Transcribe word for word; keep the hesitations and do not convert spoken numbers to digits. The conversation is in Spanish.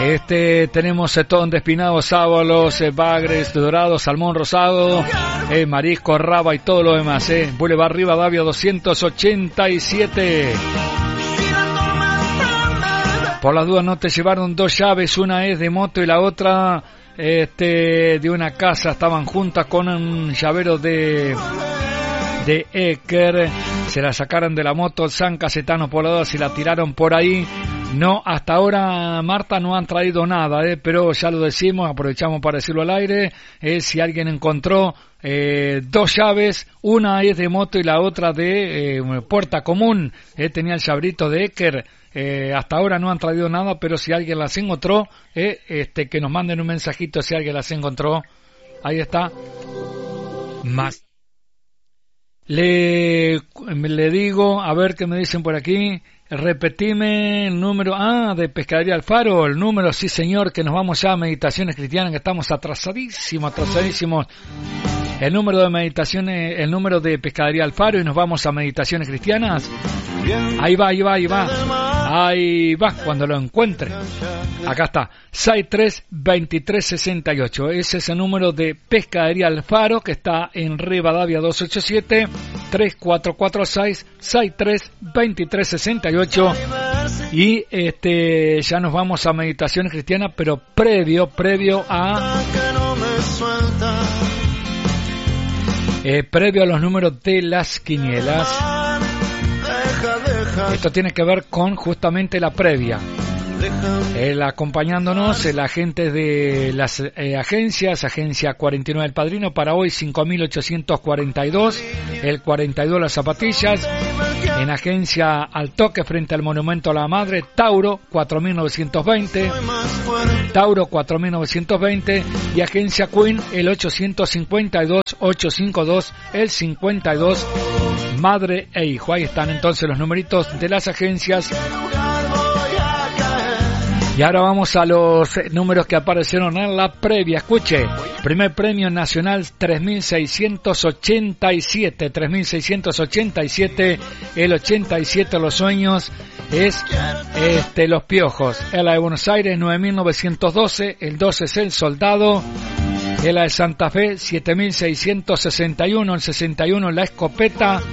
Este, tenemos eh, todo en Despinado, sábalos, eh, bagres, dorados, salmón rosado, eh, marisco, raba y todo lo demás, eh. Boulevard Rivadavia doscientos ochenta y siete. Por las dudas no te llevaron dos llaves, una es de moto y la otra este, de una casa, estaban juntas con un llavero de... de Eker, se la sacaron de la moto San Cayetano por las dudas y la tiraron por ahí. No, hasta ahora, Marta, no han traído nada, eh, pero ya lo decimos, aprovechamos para decirlo al aire, eh, si alguien encontró eh, dos llaves, una es de moto y la otra de eh, puerta común, eh, tenía el llaverito de Eker, eh, hasta ahora no han traído nada, pero si alguien las encontró, eh, este, que nos manden un mensajito si alguien las encontró, ahí está, más. Le, le digo, a ver qué me dicen por aquí. Repetime el número, ah, de Pescadería Alfaro, el número, sí señor, que nos vamos ya a Meditaciones Cristianas, que estamos atrasadísimos, atrasadísimos. El número de Meditaciones, el número de Pescadería Alfaro y nos vamos a Meditaciones Cristianas. Ahí va, ahí va, ahí va. Ahí va, cuando lo encuentre. Acá está, sesenta y tres veintitrés sesenta y ocho. Ese es el número de Pescadería Alfaro, que está en Rivadavia doscientos ochenta y siete, tres cuatro cuatro seis, sesenta y tres veintitrés sesenta y ocho. Y este ya nos vamos a Meditaciones Cristianas, pero previo, previo a... Eh, previo a los números de las quinielas. Esto tiene que ver con justamente la previa. El acompañándonos, el agente de las eh, agencias, agencia cuarenta y nueve del Padrino, para hoy cinco mil ochocientos cuarenta y dos, el cuarenta y dos las zapatillas, en agencia Al Toque frente al Monumento a la Madre, Tauro cuatro mil novecientos veinte, Tauro cuatro mil novecientos veinte y agencia Queen el ochocientos cincuenta y dos, ochocientos cincuenta y dos, el cincuenta y dos, Madre e Hijo. Ahí están entonces los numeritos de las agencias. Y ahora vamos a los números que aparecieron en la previa. Escuche, primer premio nacional tres mil seiscientos ochenta y siete, tres mil seiscientos ochenta y siete, el ochenta y siete los sueños es este Los Piojos. En la de Buenos Aires nueve mil novecientos doce, el doce es El Soldado. En la de Santa Fe siete mil seiscientos sesenta y uno, el sesenta y uno La Escopeta.